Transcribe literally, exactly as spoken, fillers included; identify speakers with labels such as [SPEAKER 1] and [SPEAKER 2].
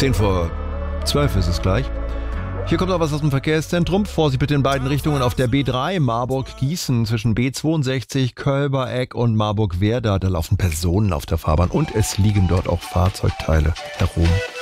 [SPEAKER 1] Zehn vor zwölf ist es gleich. Hier kommt noch was aus dem Verkehrszentrum. Vorsicht bitte in beiden Richtungen auf der B drei Marburg-Gießen zwischen B zweiundsechzig, Kölbereck und Marburg-Werder. Da laufen Personen auf der Fahrbahn und es liegen dort auch Fahrzeugteile herum.